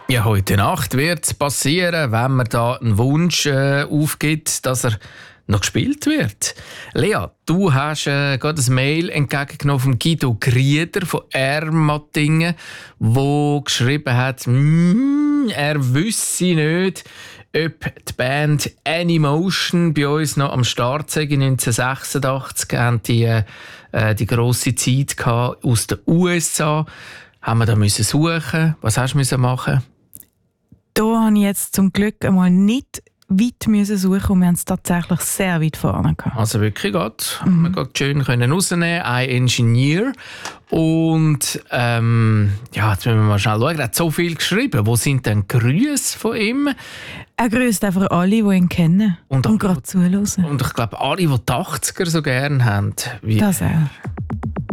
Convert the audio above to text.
Ja, heute Nacht wird es passieren, wenn man da einen Wunsch aufgibt, dass er noch gespielt wird. Lea, du hast gerade ein Mail entgegengenommen von Guido Grieder von Ermatingen, der geschrieben hat, er wüsste nicht, ob die Band Anymotion bei uns noch am Start sei. 1986 hatten die grosse Zeit aus den USA. Haben wir da müssen suchen? Was hast du machen? Da habe ich jetzt zum Glück einmal nicht weit suchen und wir haben es tatsächlich sehr weit vorne gehabt. Also wirklich gut. Wir konnten schön rausnehmen. Ein Engineer. Und jetzt müssen wir mal schnell schauen. Er hat so viel geschrieben. Wo sind denn Grüße von ihm? Er grüßt einfach alle, die ihn kennen und gerade zuhören. Und ich glaube, alle, die die 80er so gerne haben. Das auch.